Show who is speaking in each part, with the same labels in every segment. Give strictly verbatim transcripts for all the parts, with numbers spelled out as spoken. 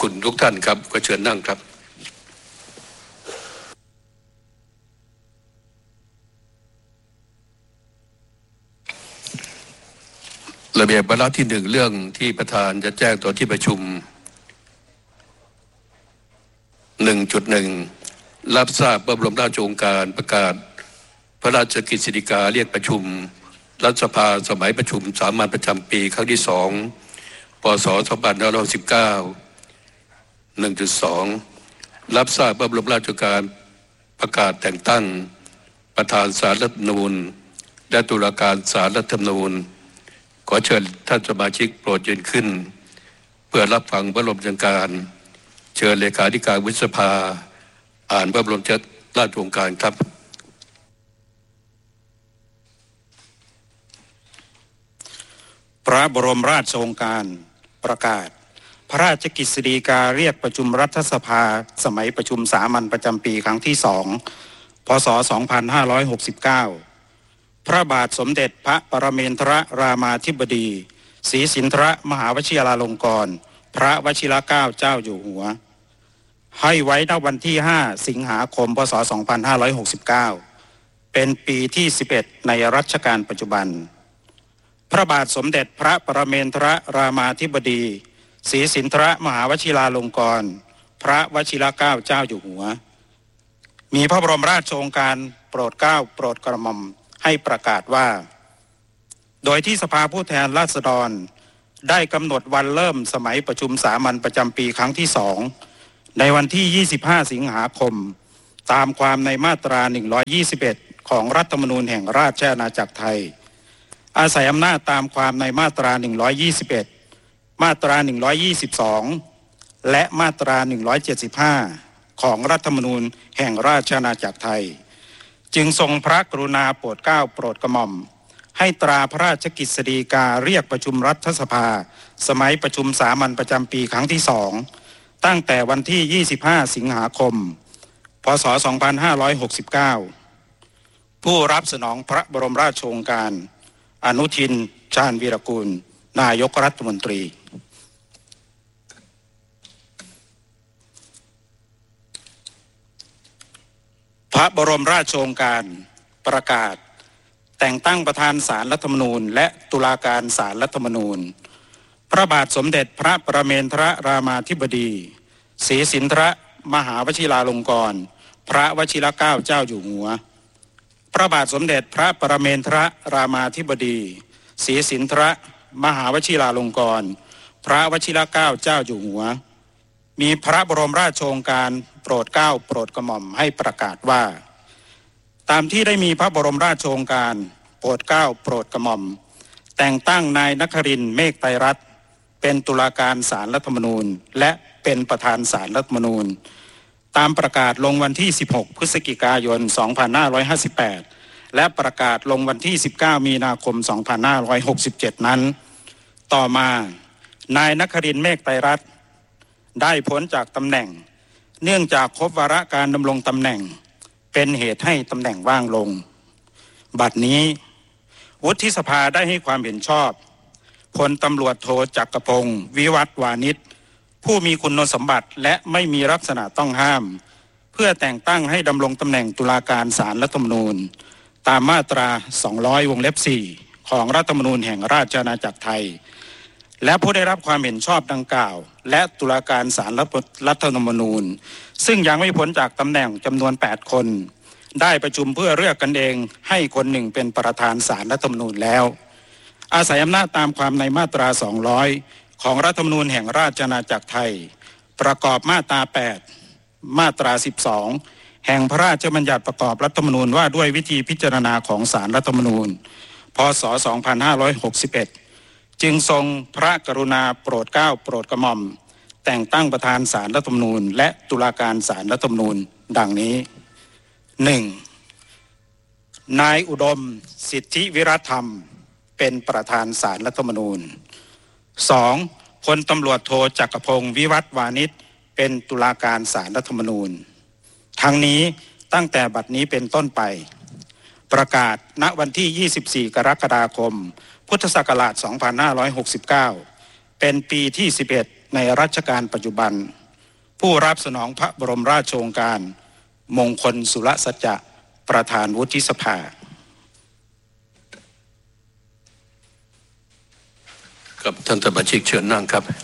Speaker 1: คุณทุกท่านครับก็เชิญนั่งครับระเบียบวาระที่หนึ่งเรื่องที่ประธานจะแจ้งต่อที่ประชุม หนึ่งจุดหนึ่ง รับทราบพระบรมราชโองการประกาศพระราชกฤษฎีกาเรียกประชุมรัฐสภาสมัยประชุมสามัญประจำปีครั้งที่สองพ.ศ. สองพันห้าร้อยหกสิบเก้า หนึ่งจุดสอง รับทราบพระบรมราชโองการประกาศแต่งตั้งประธานศาลรัฐธรรมนูญและตุลาการศาลรัฐธรรมนูญขอเชิญท่านสมาชิกโปรดยืนขึ้นเพื่อรับฟังพระบรมราชโองการเชิญเลขาธิการวุฒิสภาอ่านพระบรมราชโองการครับ
Speaker 2: พระบรมราชโองการประกาศพระราชกฤษฎีกาเรียกประชุมรัฐสภาสมัยประชุมสามัญประจำปีครั้งที่สองพ.ศ. สองพันห้าร้อยหกสิบเก้าพระบาทสมเด็จพระปรเมนทรรามาธิบดีศรีสินธรมหาวชิราลงกรณ์พระวชิรเกล้าเจ้าอยู่หัวให้ไว้ณวันที่ห้าสิงหาคมพ.ศ. สองพันห้าร้อยหกสิบเก้าเป็นปีที่สิบเอ็ดในรัชกาลปัจจุบันพระบาทสมเด็จพระปรเมนทรรามาธิบดีศรีสินธรมหาวชิราลงกรณ์พระวชิรเกล้าเจ้าอยู่หัวมีพระบรมราชโองการโปรดเกล้าโปรดกระหม่อมให้ประกาศว่าโดยที่สภาผู้แทนราษฎรได้กำหนดวันเริ่มสมัยประชุมสามัญประจำปีครั้งที่สองในวันที่ยี่สิบห้าสิงหาคมตามความในมาตราหนึ่งร้อยยี่สิบเอ็ดของรัฐธรรมนูญแห่งราชอาณาจักรไทยอาศัยอำนาจตามความในมาตราหนึ่งร้อยยี่สิบเอ็ดมาตราหนึ่งร้อยยี่สิบสองและมาตราหนึ่งร้อยเจ็ดสิบห้าของรัฐธรรมนูญแห่งราชอาณาจักรไทยจึงทรงพระกรุณาโปรดเกล้าโปรดกระหม่อมให้ตราพระราชกฤษฎีกาเรียกประชุมรัฐสภาสมัยประชุมสามัญประจำปีครั้งที่สองตั้งแต่วันที่ยี่สิบห้าสิงหาคมพ.ศ. สองพันห้าร้อยหกสิบเก้าผู้รับสนองพระบรมราชโองการอนุทินชาญวีรกูลนายกรัฐมนตรีพระบรมราชโองการประกาศแต่งตั้งประธานศาลรัฐธรรมนูญและตุลาการศาลรัฐธรรมนูญพระบาทสมเด็จพระปรเมนทรรามาธิบดีศรีสินธรมหาวชิราลงกรณ์พระวชิรเกล้าเจ้าอยู่หัวพระบาทสมเด็จพระปรเมนทรรามาธิบดีศรีสินธรมหาวชิราลงกรณ์พระวชิรเกล้าเจ้าอยู่หัวมีพระบรมราชโองการโปรดเกล้าโปรดกระหม่อมให้ประกาศว่าตามที่ได้มีพระบรมราชโองการโปรดเกล้าโปรดกระหม่อมแต่งตั้งนายนครินทร์เมฆไตรรัตน์เป็นตุลาการศาลรัฐธรรมนูญและเป็นประธานศาลรัฐธรรมนูญตามประกาศลงวันที่สิบหกพฤศจิกายนสองพันห้าร้อยห้าสิบแปดและประกาศลงวันที่สิบเก้ามีนาคมสองพันห้าร้อยหกสิบเจ็ดนั้นต่อมานายนครินทร์เมฆไตรรัตน์ได้พ้นจากตำแหน่งเนื่องจากครบวาระการดำรงตำแหน่งเป็นเหตุให้ตำแหน่งว่างลงบัดนี้วุฒิสภาได้ให้ความเห็นชอบพลตำรวจโทจักรพงศ์วิวัฒน์วานิชผู้มีคุณสมบัติและไม่มีลักษณะต้องห้ามเพื่อแต่งตั้งให้ดำรงตำแหน่งตุลาการศาลรัฐธรรมนูญตามมาตราสองร้อยวงเล็บสี่ของรัฐธรรมนูญแห่งราชอาณาจักรไทยและผู้ได้รับความเห็นชอบดังกล่าวและตุลาการศาลรัฐธรรมนูญซึ่งยังไม่พ้นจากตำแหน่งจำนวนแปดคนได้ประชุมเพื่อเลือกกันเองให้คนหนึ่งเป็นประธานศาลรัฐธรรมนูญแล้วอาศัยอำนาจตามความในมาตราสองร้อยของรัฐธรรมนูญแห่งราชอาณาจักรไทยประกอบมาตราแปดมาตราสิบสองแห่งพระราชบัญญัติประกอบรัฐธรรมนูญว่าด้วยวิธีพิจารณาของศาลรัฐธรรมนูญพ.ศ. สองพันห้าร้อยหกสิบเอ็ดจึงทรงพระกรุณาโปรดเกล้าโปรดกระหม่อมแต่งตั้งประธานศาลรัฐธรรมนูญและตุลาการศาลรัฐธรรมนูญดังนี้ หนึ่ง นายอุดมสิทธิวิรัตธรรมเป็นประธานศาลรัฐธรรมนูญ สอง พลตำรวจโทจักรพงศ์วิวัฒน์วานิชเป็นตุลาการศาลรัฐธรรมนูญทั้งนี้ตั้งแต่บัดนี้เป็นต้นไปประกาศณวันที่ยี่สิบสี่กรกฎาคมพุทธศักราชสองพันห้าร้อยหกสิบเก้าเป็นปีที่สิบเอ็ดในรัชกาลปัจจุบันผู้รับสนองพระบรมราชโองการมงคลสุรสัจจะประธานวุฒิสภา
Speaker 1: ครับท่านสมาชิกเชิญนั่งครับ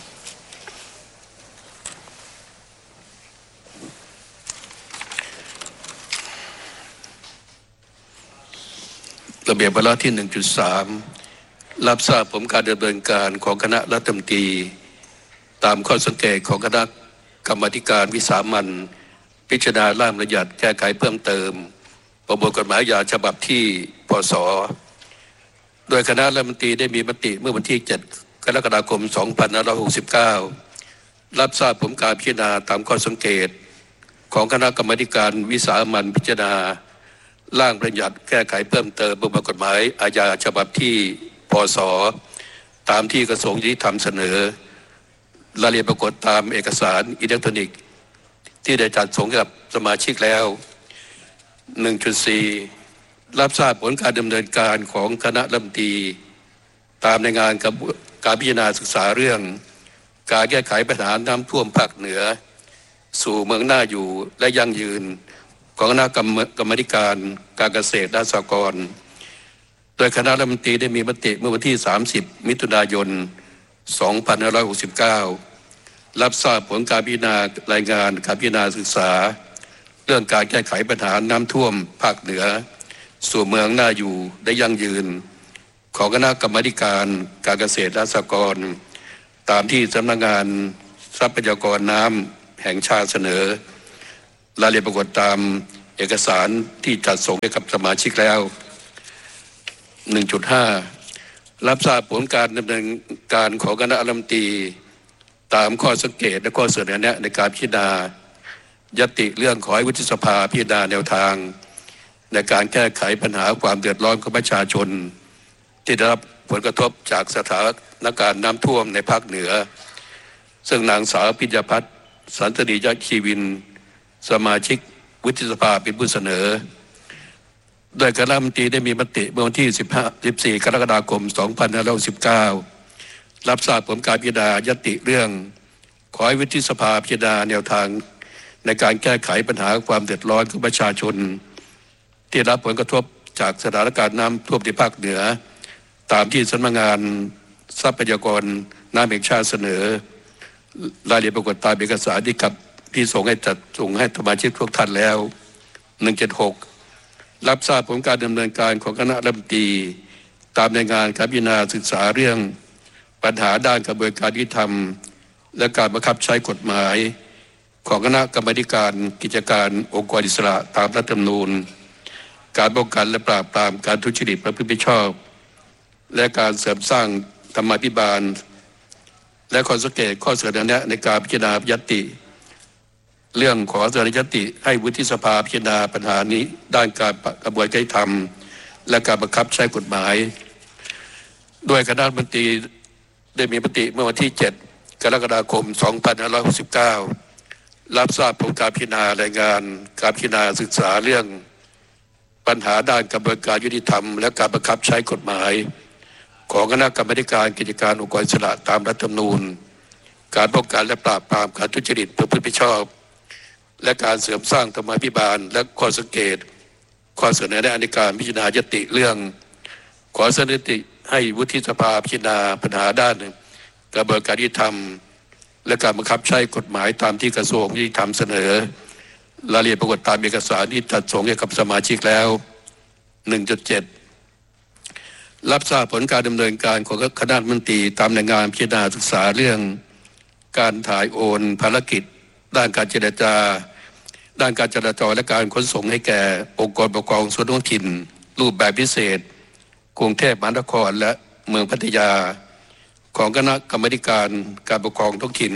Speaker 1: ระเบียบวาระที่ หนึ่งจุดสาม รับทราบผลการดำเนินการของคณะรัฐมนตรีตามข้อสังเกตของคณะกรรมาธิการวิสามัญพิจารณาร่างบัญญัติแก้ไขเพิ่มเติมประมวลกฎหมายอาญาฉบับที่พ.ศ.โดยคณะรัฐมนตรีได้มีมติเมื่อวันที่ เจ็ด กรกฎาคม สองพันห้าร้อยหกสิบเก้า รับทราบผลการพิจารณาตามข้อสังเกตของคณะกรรมาธิการวิสามัญพิจารณาร่างบัญญัติแก้ไขเพิ่มเติมประมวลกฎหมายอาญาฉบับที่พ.ศ.ตามที่กระทรวงยุติธรรมเสนอรายละเอียดปรากฏตามเอกสารอิเล็กทรอนิกส์ที่ได้จัดส่งกับสมาชิกแล้ว หนึ่งจุดสี่ รับทราบผลการดำเนินการของคณะรัฐมนตรีตามในงานกับการพิจารณาศึกษาเรื่องการแก้ไขปัญหาน้ำท่วมภาคเหนือสู่เมืองน่าอยู่และยั่งยืนของคณะกรรมการการเกษตรและสหกรณ์โดยคณะรัฐมนตรีได้มีมติเมื่อวันที่ สามสิบ มิถุนายน สองพันห้าร้อยหกสิบเก้า รับทราบผลการพิจารณารายงานการพิจารณาศึกษาเรื่องการแก้ไขปัญหาน้ำท่วมภาคเหนือสู่เมืองน่าอยู่ได้ยั่งยืนของคณะกรรมการการเกษตรและสหกรณ์ตามที่สำนักงานทรัพยากรน้ำแห่งชาติเสนอรายละเอียดปรากฏตามเอกสารที่จัดส่งให้กับสมาชิกแล้ว หนึ่งจุดห้า รับทราบผลการดำเนินการของคณะรัฐมนตรีตามข้อสังเกตและข้อเสนอแนะในการพิจารณายติเรื่องขอให้วุฒิสภาพิจารณาแนวทางในการแก้ไขปัญหาความเดือดร้อนของประชาชนที่ได้รับผลกระทบจากสถานการณ์น้ำท่วมในภาคเหนือซึ่งนางสาวพิญญาพัฒน์สันตดียะชีวินสมาชิกวุฒิสภาเป็นผู้เสนอโดยคณะรัฐมนตรีได้มีมติเมื่อวันที่ สิบห้า สิบสี่ กรกฎาคม สองพันห้าร้อยสิบเก้า รับทราบผลการพิจารณายติเรื่องขอให้วุฒิสภาพิจารณาแนวทางในการแก้ไขปัญหาความเดือดร้อนของประชาชนที่รับผลกระทบจากสถานการณ์น้ำท่วมที่ภาคเหนือตามที่สำนักงานทรัพยากรน้ำแห่งชาติเสนอรายละเอียดปรากฏตามเอกสารที่กับที่ส่งให้จัดส่งให้สมาชิกทุกท่านแล้ว หนึ่งจุดหก รับทราบผลการดำเนินการของคณะรัฐมนตรีตามในงานการพิจารณาศึกษาเรื่องปัญหาด้านกระบวนการยุติธรรมและการบังคับใช้กฎหมายของคณะกรรมาธิการกิจการองค์กรอิสระตามรัฐธรรมนูญการป้องกันและปราบปรามการทุจริตประพฤติมิชอบและการเสริมสร้างธรรมาภิบาลและข้อสังเกตข้อเสนอแนะในการพิจารณายติเรื่องขอเสนอยติให้วุฒิสภาพิจารณาปัญหานี้ด้านการกระบวนการยุติธรรมและการบังคับใช้กฎหมายโดยคณะรัฐมนตรีได้มีมติเมื่อวันที่ เจ็ด กรกฎาคม สองพันห้าร้อยหกสิบเก้า รับทราบผลการพิจารณารายงานการพิจารณาศึกษาเรื่องปัญหาด้านกระบวนการยุติธรรมและการบังคับใช้กฎหมายของคณะกรรมาธิการกิจการองค์กรอิสระตามรัฐธรรมนูญการป้องกันและปราบปรามการทุจริตประพฤติมิชอบและการเสริมสร้างธรรมาภิบาลและข้อสังเกตข้อเสนอแนะในการพิจารณายติเรื่องขอเสนอติให้วุฒิสภาพิจารณาปัญหาด้านกระบวนการยุติธรรมและการบังคับใช้กฎหมายตามที่กระทรวงยุติธรรมเสนอรายละเอียดปรากฏตามเอกสารที่จัดส่งให้กับสมาชิกแล้ว หนึ่งจุดเจ็ด รับทราบผลการดำเนินการของคณะรัฐมนตรีตามในงานพิจารณาศึกษาเรื่องการถ่ายโอนภารกิจด้านการเจรจาด้านการจราจรและการขนส่งให้แก่องค์กรปกครองส่วนท้องถิ่นรูปแบบพิเศษกรุงเทพมหานครและเมืองพัทยาของคณะกรรมาธิการการปกครองท้องถิ่น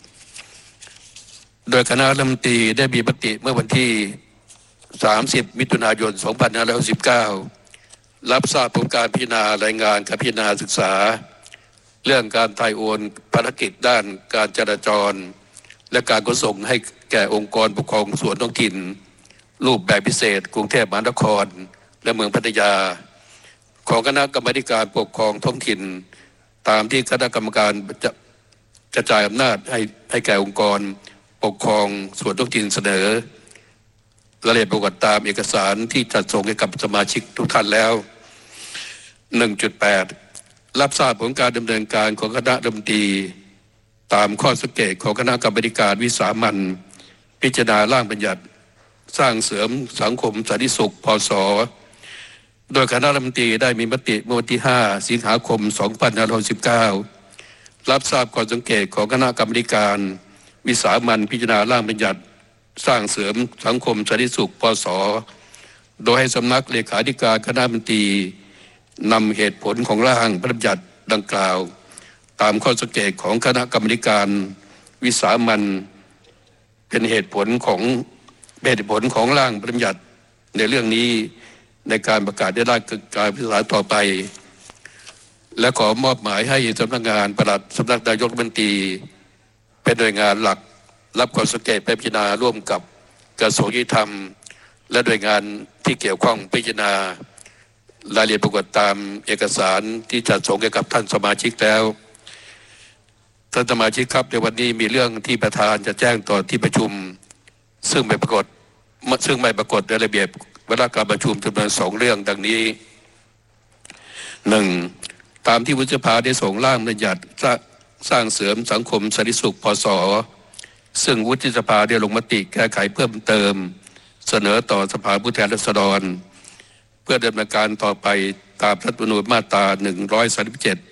Speaker 1: โดยคณะรัฐมนตรีได้มีมติเมื่อวันที่ สามสิบ มิถุนายน สองพันห้าร้อยหกสิบเก้า รับทราบผลการพิจารณารายงานการพิจารณาศึกษาเรื่องการถ่ายโอนภารกิจด้านการจราจรและการขนส่งให้แก่องค์กรปกครองส่วนท้องถิ่นรูปแบบพิเศษกรุงเทพมหานครและเมืองพัทยาของคณะกรรมาธิการปกครองท้องถิ่นตามที่คณะกรรมการจะกระจายอำนาจให้ให้แก่องค์กรปกครองส่วนท้องถิ่นเสนอรายละเอียดประกอบตามเอกสารที่จัดส่งให้กับสมาชิกทุกท่านแล้ว หนึ่งจุดแปด รับทราบผลการดำเนินการของคณะรัฐมนตรีตามข้อสังเกตของคณะกรรมการวิสามัญพิจารณาร่างบัญญัติสร้างเสริมสังคมสันติสุขพ.ศ.โดยคณะรัฐมนตรีได้มีมติเมื่อวันที่ห้าสิงหาคมสองพันห้าร้อยสิบเก้ารับทราบข้อสังเกตของคณะกรรมการวิสามัญพิจารณาร่างบัญญัติสร้างเสริมสังคมสันติสุขพ.ศ.โดยให้สำนักเลขาธิการคณะรัฐมนตรีนำเหตุผลของร่างพระราชบัญญัติดังกล่าวตามข้อสังเกตของคณะกรรมการวิสามัญเป็นเหตุผลของเหตุผลของร่างพระราชบัญญัติในเรื่องนี้ในการประกาศได้รับการพิจารณาต่อไปและขอมอบหมายให้สำนักงานปลัดสำนักนายกรัฐมนตรีเป็นหน่วยงานหลักรับข้อสังเกตไปพิจารณาร่วมกับกระทรวงยุติธรรมและหน่วยงานที่เกี่ยวข้องพิจารณารายละเอียดปรากฏตามเอกสารที่จัดส่งให้กับท่านสมาชิกแล้วท่านสมาชิกครับในวันนี้มีเรื่องที่ประธานจะแจ้งต่อที่ประชุมซึ่งไม่ปรากฏซึ่งไม่ปรากฏในระเบียบเวลาการประชุมจำนวนสองเรื่องดังนี้หนึ่งตามที่วุฒิสภาได้ส่งร่างบัญญัติสร้างเสริมสังคมสันติสุขพ.ศ.ซึ่งวุฒิสภาได้ลงมติแก้ไขเพิ่มเติมเสนอต่อสภาผู้แทนราษฎรเพื่อดำเนินการต่อไปตามรัฐธรรมนูญมาตราหนึ่งร้อยสามสิบเจ็ด